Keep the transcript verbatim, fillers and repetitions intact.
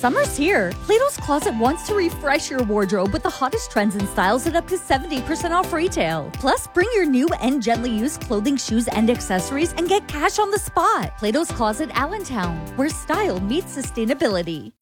Summer's here. Plato's Closet wants to refresh your wardrobe with the hottest trends and styles at up to seventy percent off retail. Plus, bring your new and gently used clothing, shoes, and accessories and get cash on the spot. Plato's Closet Allentown, where style meets sustainability.